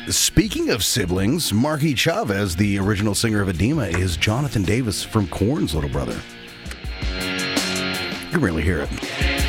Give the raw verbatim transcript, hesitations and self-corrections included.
Speaking of siblings, Marky Chavez, the original singer of Edema, is Jonathan Davis from Korn's little brother. You can really hear it.